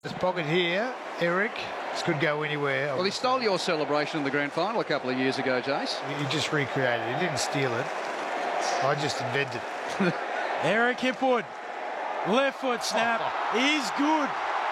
This pocket here, Eric. This could go anywhere. Well, he stole your celebration in the grand final a couple of years ago, Jace. He just recreated it. He didn't steal it. I just invented it. Eric Hipwood. Left foot snap is good.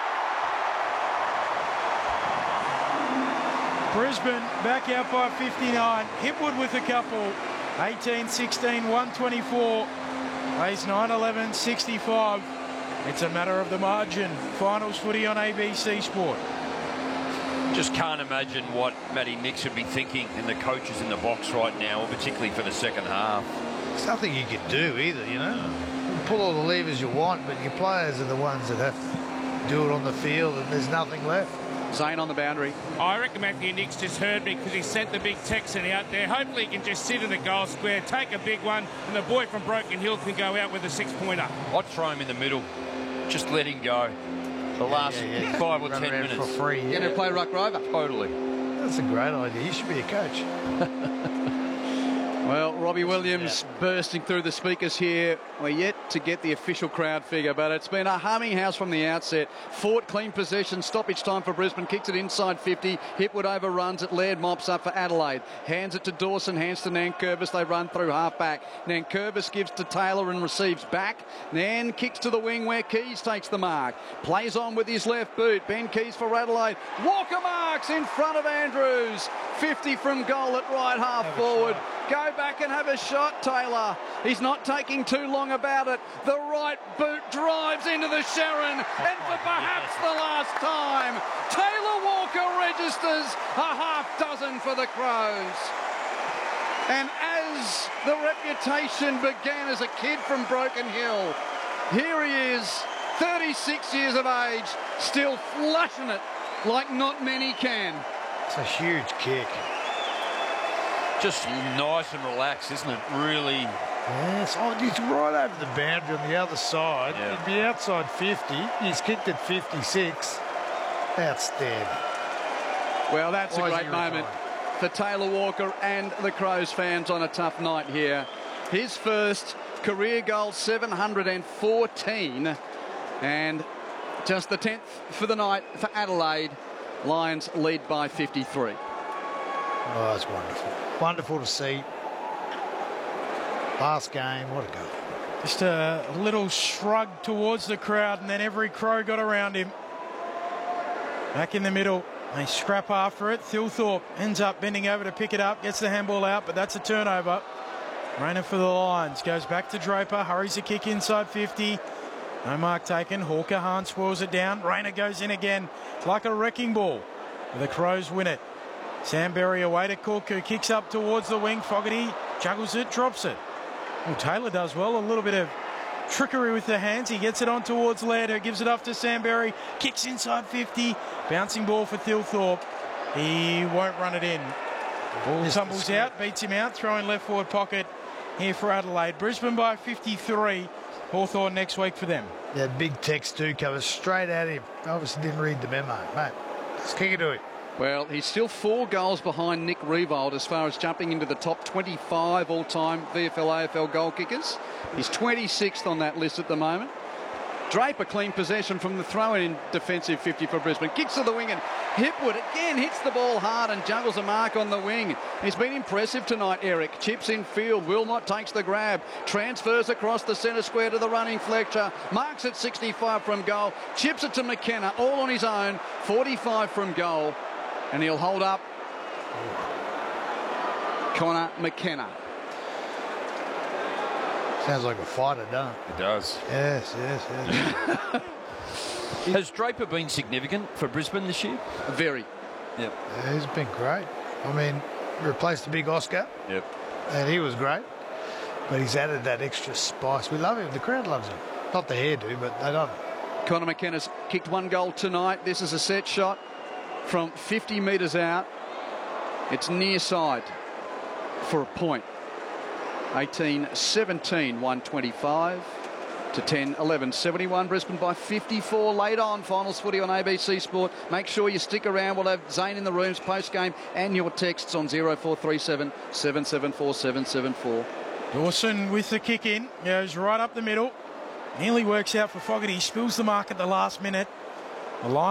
Brisbane back out by 59. Hipwood with a couple. 18-16, 124. Plays 9-11, 65. It's a matter of the margin. Finals footy on ABC Sport. Just can't imagine what Matty Nicks would be thinking and the coaches in the box right now, particularly for the second half. There's nothing you can do either, you know. You can pull all the levers you want, but your players are the ones that have to do it on the field, and there's nothing left. Zane on the boundary. I reckon Matthew Nicks just heard me because he sent the big Texan out there. Hopefully he can just sit in the goal square, take a big one, and the boy from Broken Hill can go out with a 6-pointer. I'd throw him in the middle. Just let him go. The last 5 or 10 minutes. For free. Going to play Ruck Rover. Totally. That's a great idea. You should be a coach. Well, Robbie Williams bursting through the speakers here. We're yet to get the official crowd figure, but it's been a humming house from the outset. Fort clean possession, stoppage time for Brisbane, kicks it inside 50. Hipwood overruns it, Laird mops up for Adelaide. Hands it to Dawson, hands to Nankervis. They run through half back. Nankervis gives to Taylor and receives back. Then kicks to the wing where Keys takes the mark. Plays on with his left boot. Ben Keys for Adelaide. Walker marks in front of Andrews. 50 from goal at right half forward. Go back and have a shot, Taylor. He's not taking too long about it. The right boot drives into the Sharon, and for perhaps the last time, Taylor Walker registers a half dozen for the Crows. And as the reputation began as a kid from Broken Hill, here he is, 36 years of age, still flushing it like not many can. It's a huge kick. Just nice and relaxed, isn't it? Really. Yes, he's right over the boundary on the other side. Yeah. He'd be outside 50. He's kicked at 56. Outstanding. Well, that's a Why is great he moment retired? for Taylor Walker and the Crows fans on a tough night here. His first career goal, 714, and just the 10th for the night for Adelaide. Lions lead by 53. Oh, it's wonderful. Wonderful to see. Last game, what a goal. Just a little shrug towards the crowd, and then every Crow got around him. Back in the middle. They scrap after it. Thilthorpe ends up bending over to pick it up. Gets the handball out, but that's a turnover. Rayner for the Lions. Goes back to Draper. Hurries a kick inside 50. No mark taken. Hawker Hahn swirls it down. Rayner goes in again like a wrecking ball. The Crows win it. Sam Berry away to Cook, who kicks up towards the wing. Fogarty juggles it, drops it. Well, Taylor does well. A little bit of trickery with the hands. He gets it on towards Laird, who gives it off to Sam Berry. Kicks inside 50. Bouncing ball for Thilthorpe. He won't run it in. Ball tumbles out, beats him out. Throwing left forward pocket here for Adelaide. Brisbane by 53. Hawthorn next week for them. That big text too covers straight at him. Obviously didn't read the memo. Mate, let's kick it to him. Well, he's still 4 goals behind Nick Riewoldt as far as jumping into the top 25 all-time VFL AFL goal kickers. He's 26th on that list at the moment. Draper clean possession from the throw-in defensive 50 for Brisbane. Kicks to the wing and Hipwood again hits the ball hard and juggles a mark on the wing. He's been impressive tonight, Eric. Chips in field. Wilmot takes the grab. Transfers across the centre square to the running Fletcher. Marks at 65 from goal. Chips it to McKenna all on his own. 45 from goal. And he'll hold up Connor McKenna. Sounds like a fighter, doesn't it? It does. Yes. Has Draper been significant for Brisbane this year? Very. Yep. Yeah, he's been great. I mean, replaced the big Oscar. Yep. And he was great. But he's added that extra spice. We love him. The crowd loves him. Not the hairdo, but they love him. Connor McKenna's kicked 1 goal tonight. This is a set shot from 50 metres out. It's near side for a point. 18-17, 125 to 10-11, 71. Brisbane by 54 later on. Finals footy on ABC Sport. Make sure you stick around. We'll have Zane in the rooms post-game and your texts on 0437 774 774. Dawson with the kick in. Goes right up the middle. Nearly works out for Fogarty. Spills the mark at the last minute. The line